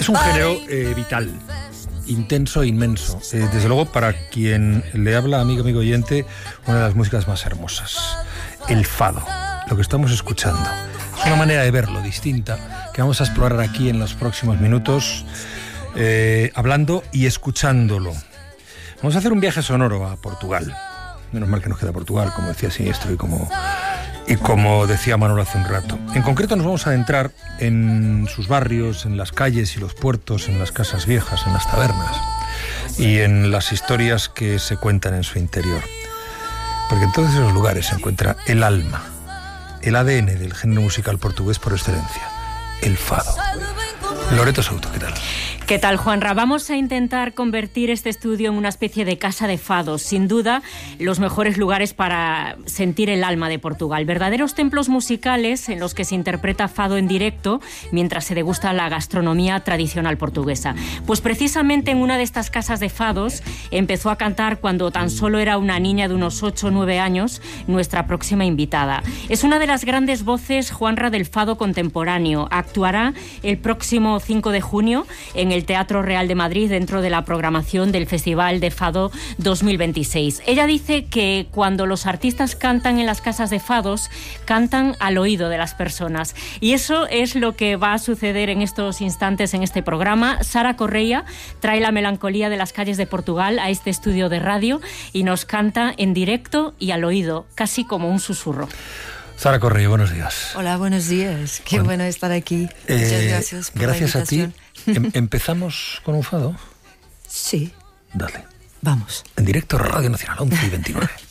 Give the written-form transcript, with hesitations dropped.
Es un género vital, intenso e inmenso. Desde luego, para quien le habla, amigo oyente, una de las músicas más hermosas. El fado, lo que estamos escuchando. Es una manera de verlo distinta que vamos a explorar aquí en los próximos minutos, hablando y escuchándolo. Vamos a hacer un viaje sonoro a Portugal. Menos mal que nos queda Portugal, como decía Siniestro y como decía Manuel hace un rato. En concreto nos vamos a adentrar en sus barrios, en las calles y los puertos, en las casas viejas, en las tabernas y en las historias que se cuentan en su interior. Porque en todos esos lugares se encuentra el alma, el ADN del género musical portugués por excelencia, el fado. Loreto Souto, ¿qué tal? ¿Qué tal, Juanra? Vamos a intentar convertir este estudio en una especie de casa de fados. Sin duda, los mejores lugares para sentir el alma de Portugal. Verdaderos templos musicales en los que se interpreta fado en directo mientras se degusta la gastronomía tradicional portuguesa. Pues precisamente en una de estas casas de fados empezó a cantar cuando tan solo era una niña de unos 8 o 9 años, nuestra próxima invitada. Es una de las grandes voces, Juanra, del fado contemporáneo. Actuará el próximo 5 de junio en el Teatro Real de Madrid dentro de la programación del Festival de Fado 2026. Ella dice que cuando los artistas cantan en las casas de fados, cantan al oído de las personas. Y eso es lo que va a suceder en estos instantes en este programa. Sara Correia trae la melancolía de las calles de Portugal a este estudio de radio y nos canta en directo y al oído, casi como un susurro. Sara Correia, buenos días. Hola, buenos días. Qué bueno estar aquí. Muchas gracias por la invitación. A ti. ¿Empezamos con un fado? Sí. Dale. Vamos. En directo, Radio Nacional, 11:29.